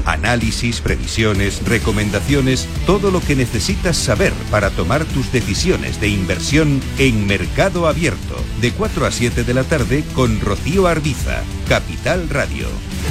Análisis, previsiones, recomendaciones, todo lo que necesitas saber para tomar tus decisiones de inversión en Mercado Abierto, de 4 a 7 de la tarde con Rocío Arbiza, Capital Radio.